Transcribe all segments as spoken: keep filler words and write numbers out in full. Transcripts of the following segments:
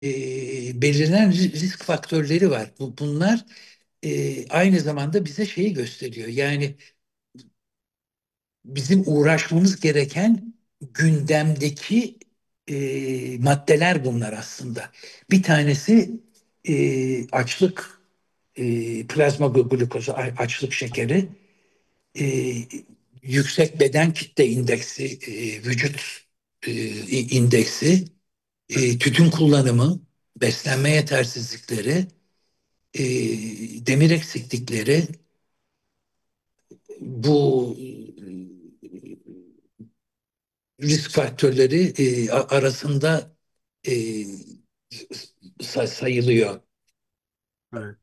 e, belirlenen ri- risk faktörleri var. Bu, bunlar e, aynı zamanda bize şeyi gösteriyor. Yani bizim uğraşmamız gereken gündemdeki e, maddeler bunlar aslında. Bir tanesi e, açlık, e, plazma glukozu, a- açlık şekeri, e, yüksek beden kitle indeksi, e, vücut e, indeksi, e, tütün kullanımı, beslenme yetersizlikleri, e, demir eksiklikleri, bu risk faktörleri e, a- arasında e, sa- sayılıyor. Evet.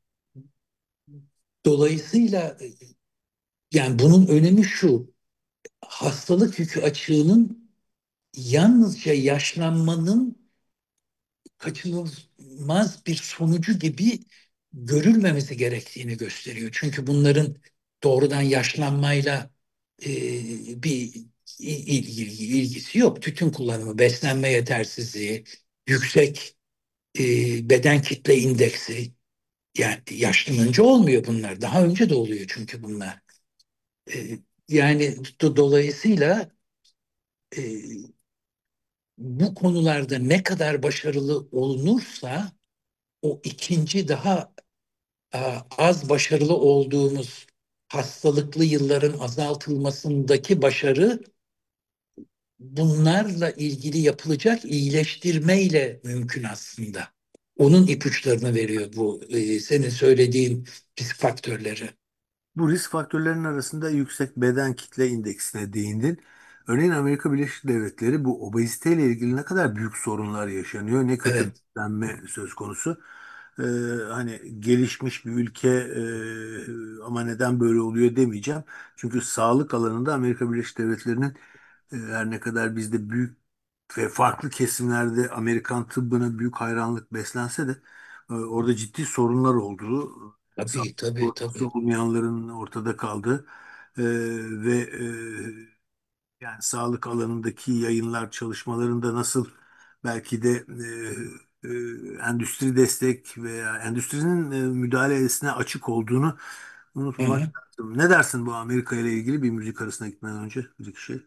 Dolayısıyla e, yani bunun önemi şu: hastalık yükü açığının yalnızca yaşlanmanın kaçınılmaz bir sonucu gibi görülmemesi gerektiğini gösteriyor. Çünkü bunların doğrudan yaşlanmayla e, bir ilgi, ilgisi yok. Tütün kullanımı, beslenme yetersizliği, yüksek e, beden kitle indeksi, yani yaşlanınca olmuyor bunlar. Daha önce de oluyor çünkü bunlar. E, yani do- dolayısıyla e, bu konularda ne kadar başarılı olunursa o ikinci daha e, az başarılı olduğumuz hastalıklı yılların azaltılmasındaki başarı bunlarla ilgili yapılacak iyileştirmeyle mümkün aslında. Onun ipuçlarını veriyor bu e, senin söylediğin risk faktörleri. Bu risk faktörlerinin arasında yüksek beden kitle indeksine değindin. Örneğin Amerika Birleşik Devletleri bu obeziteyle ilgili ne kadar büyük sorunlar yaşanıyor, ne kötü Evet, beslenme söz konusu. Ee, Hani gelişmiş bir ülke e, ama neden böyle oluyor demeyeceğim. Çünkü sağlık alanında Amerika Birleşik Devletleri'nin e, her ne kadar bizde büyük ve farklı kesimlerde Amerikan tıbbına büyük hayranlık beslense de e, orada ciddi sorunlar olduğu, sağlık tabii tabii sigortası tabii. olmayanların ortada kaldığı e, ve e, yani sağlık alanındaki yayınlar çalışmalarında nasıl belki de e, e, endüstri destek veya endüstrinin e, müdahalesine açık olduğunu Hı hı. unutmamak lazım. Ne dersin bu Amerika ile ilgili bir müzik arasına gitmeden önce bir iki şey?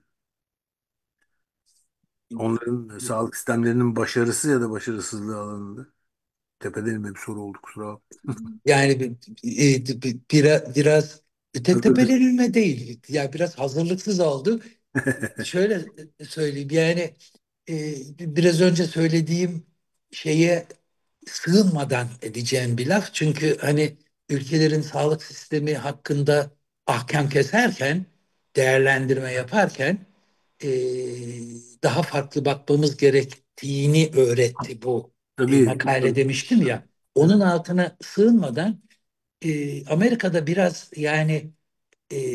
Onların sağlık sistemlerinin başarısı ya da başarısızlığı alanında. Tepeden inme bir soru oldu, kusura bakma. Yani bir, e, bir- biraz, biraz te- Özür dilerim. tepelerilme değil. Ya biraz hazırlıksız oldu. Şöyle söyleyeyim, yani e, biraz önce söylediğim şeye sığınmadan edeceğim bir laf. Çünkü hani ülkelerin sağlık sistemi hakkında ahkam keserken, değerlendirme yaparken e, daha farklı bakmamız gerektiğini öğretti bu e, Tabii, makale tabii. demiştim ya. Onun Evet. altına sığınmadan e, Amerika'da biraz yani e,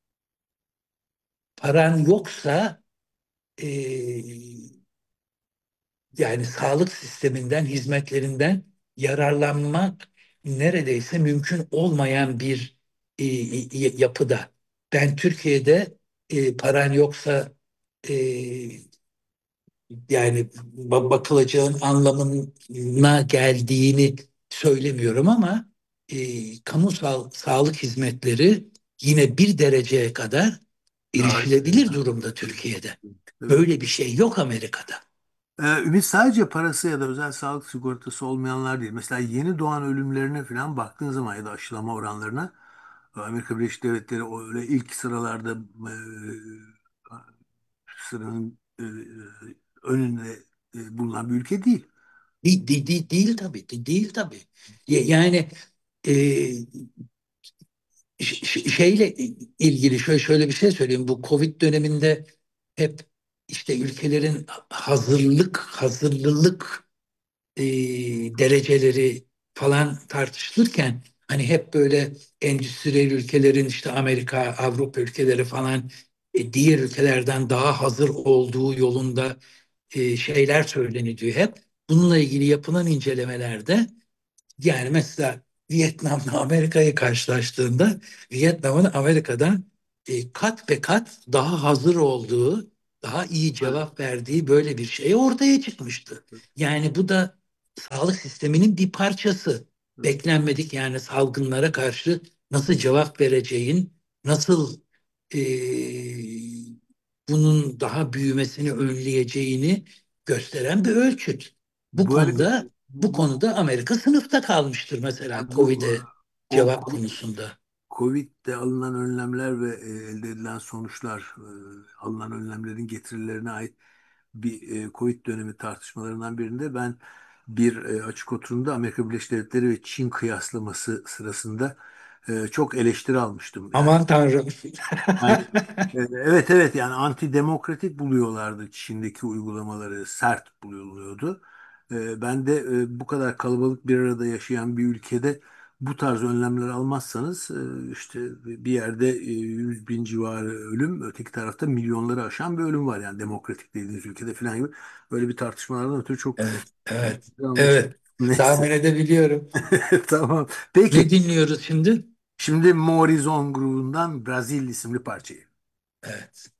paran yoksa e, yani sağlık sisteminden, hizmetlerinden yararlanmak neredeyse mümkün olmayan bir e, y- yapıda. Ben Türkiye'de e, paran yoksa e, yani ba- bakılacağın anlamına geldiğini söylemiyorum ama e, kamusal sağlık hizmetleri yine bir dereceye kadar Daha erişilebilir durumda Türkiye'de. tabii. Böyle bir şey yok Amerika'da. Ee, Ümit, sadece parası ya da özel sağlık sigortası olmayanlar değil. Mesela yeni doğan ölümlerine falan baktığın zaman ya da aşılama oranlarına Amerika Birleşik Devletleri o öyle ilk sıralarda e, sıranın e, önünde e, bulunan bir ülke değil. Değil, değil, değil, değil tabii. Değil, değil tabii. Ya- Yani e, ş- ş- şeyle ilgili şöyle şöyle bir şey söyleyeyim. Bu Covid döneminde hep işte ülkelerin hazırlık, hazırlılık e, dereceleri falan tartışılırken hani hep böyle endüstriyel ülkelerin işte Amerika, Avrupa ülkeleri falan e, diğer ülkelerden daha hazır olduğu yolunda e, şeyler söyleniyor hep. Bununla ilgili yapılan incelemelerde yani mesela Vietnam'la Amerika'yı karşılaştığında Vietnam'ın Amerika'dan e, kat be kat daha hazır olduğu, daha iyi Evet. cevap verdiği böyle bir şey ortaya çıkmıştı. Yani bu da sağlık sisteminin bir parçası. Beklenmedik yani salgınlara karşı nasıl cevap vereceğin, nasıl e, bunun daha büyümesini önleyeceğini gösteren bir ölçüt. Bu Bu evet, konuda bu bu, bu, konuda Amerika sınıfta kalmıştır mesela bu Covid'e o cevap konusunda. Covid'de alınan önlemler ve e, elde edilen sonuçlar, e, alınan önlemlerin getirilerine ait bir e, Covid dönemi tartışmalarından birinde ben bir e, açık oturumda Amerika Birleşik Devletleri ve Çin kıyaslaması sırasında e, çok eleştiri almıştım. Yani Aman Tanrım. yani e, evet evet, yani antidemokratik buluyorlardı Çin'deki uygulamaları, sert buluyordu. E, Ben de e, bu kadar kalabalık bir arada yaşayan bir ülkede bu tarz önlemler almazsanız e, işte bir yerde e, yüz bin civarı ölüm, öteki tarafta milyonları aşan bir ölüm var yani demokratik dediğiniz ülkede falan gibi, böyle bir tartışmalardan ötürü çok Evet, evet, almıştım. evet. Neyse. Tahmin edebiliyorum. Tamam. Ne Peki. dinliyoruz şimdi? Şimdi Morrison grubundan Brazil isimli parçayı. Evet.